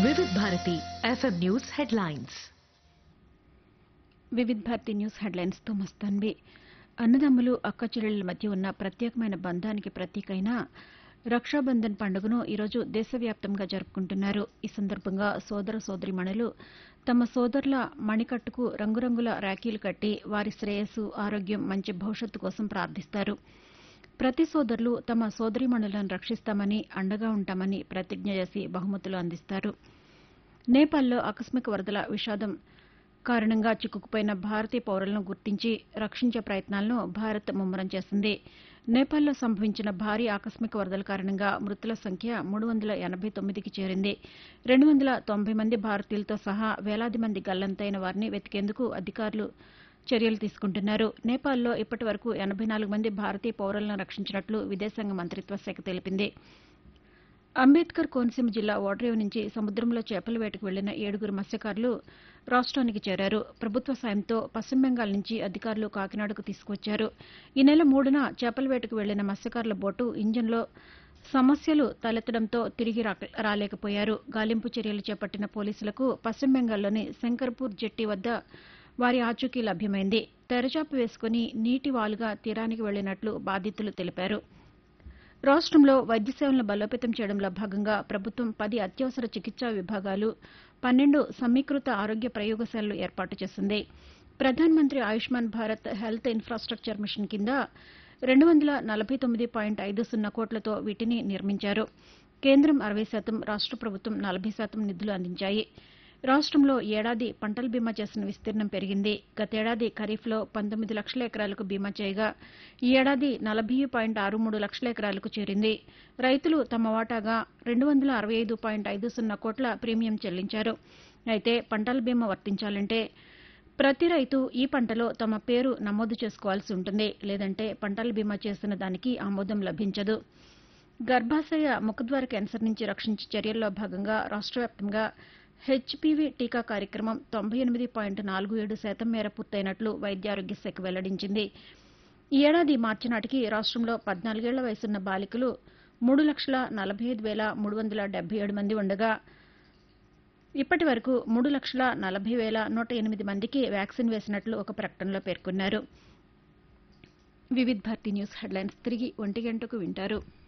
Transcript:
Vividh Bharati FM news headlines. Vividh Bharati news headlines తో మస్తాన్వి. అన్నదమ్ములు అక్కచెల్లెళ్ల మధ్య ఉన్న ప్రత్యేకమైన బంధానికి ప్రతీకైన రక్షాబంధన్ పండుగను ఈరోజు దేశవ్యాప్తంగా జరుపుకుంటున్నారు. ఈ సందర్భంగా సోదర సోదరీమణులు తమ సోదరుల మణికట్టుకు రంగురంగుల రాఖీలు కట్టి వారి శ్రేయస్సు, ఆరోగ్యం, మంచి భవిష్యత్తు కోసం ప్రార్థిస్తారు. ప్రతి సోదరులు తమ సోదరీమణులను రక్షిస్తామని, అండగా ఉంటామని ప్రతిజ్ఞ చేసి బహుమతులు అందిస్తారు. నేపాల్లో ఆకస్మిక వరదల విషాదం కారణంగా చిక్కుకుపోయిన భారతీయ పౌరులను గుర్తించి రక్షించే ప్రయత్నాలను భారత్ ముమ్మరం చేసింది. నేపాల్లో సంభవించిన భారీ ఆకస్మిక వరదల కారణంగా మృతుల సంఖ్య 389కి చేరింది. 290 మంది భారతీయులతో సహా వేలాది మంది గల్లంతైన వారిని వెతికేందుకు అధికారులు చర్యలు తీసుకుంటున్నారు. నేపాల్లో ఇప్పటి వరకు 84 మంది భారతీయ పౌరులను రక్షించినట్లు విదేశాంగ మంత్రిత్వ శాఖ తెలిపింది. అంబేద్కర్ కోనసీమ జిల్లా ఓడరేవు నుంచి సముద్రంలో చేపల వేటకు వెళ్లిన 7 మత్స్యకారులు రాష్ట్రానికి చేరారు. ప్రభుత్వ సాయంతో పశ్చిమ బెంగాల్ నుంచి అధికారులు కాకినాడకు తీసుకువచ్చారు. ఈ నెల 3న చేపల వేటకు వెళ్లిన మత్స్యకారుల బోటు ఇంజన్లో సమస్యలు తలెత్తడంతో తిరిగి రాలేకపోయారు. గాలింపు చర్యలు చేపట్టిన పోలీసులకు పశ్చిమ బెంగాల్లోని శంకర్పూర్ జెట్టి వద్ద వారి ఆచూకీ లభ్యమైంది. తెరచాప వేసుకుని నీటి వాలుగా తీరానికి వెళ్లినట్లు బాధితులు తెలిపారు. రాష్ట్రంలో వైద్య సేవలను బలోపేతం చేయడంలో భాగంగా ప్రభుత్వం 10 అత్యవసర చికిత్సా విభాగాలు, 12 సమీకృత ఆరోగ్య ప్రయోగశాలలు ఏర్పాటు చేసింది. Pradhan Mantri Ayushman Bharat health infrastructure machine కింద 249.50 కోట్లతో వీటిని నిర్మించారు. కేంద్రం 60%, రాష్ట్ర ప్రభుత్వం 40% నిధులు అందించాయి. రాష్ట్రంలో ఏడాది పంటల బీమా చేసిన విస్తీర్ణం పెరిగింది. గతేడాది ఖరీఫ్లో 19 లక్షల ఎకరాలకు బీమా చేయగా ఈ ఏడాది 40.63 లక్షల ఎకరాలకు చేరింది. రైతులు తమ వాటాగా 265.50 కోట్ల ప్రీమియం చెల్లించారు. అయితే పంటల బీమా వర్తించాలంటే ప్రతి రైతు ఈ పంటలో తమ పేరు నమోదు చేసుకోవాల్సి ఉంటుంది. లేదంటే పంటల బీమా చేసిన దానికి ఆమోదం లభించదు. గర్భాశయ, ముఖద్వార క్యాన్సర్ నుంచి రక్షించే చర్యల్లో భాగంగా రాష్ట్ర వ్యాప్తంగా హెచ్పీవీ టీకా కార్యక్రమం 98.47% మేర పూర్తయినట్లు వైద్యారోగ్య శాఖ వెల్లడించింది. ఈ ఏడాది మార్చి నాటికి రాష్ట్రంలో 14 ఏళ్ల వయసున్న బాలికలు 3,45,377 మంది ఉండగా ఇప్పటి వరకు 3,40,108 మందికి వ్యాక్సిన్ వేసినట్లు ఒక ప్రకటనలో పేర్కొన్నారు. వివిధ్ భారతి న్యూస్ హెడ్లైన్స్ తిరిగి 1 గంటకు వింటారు.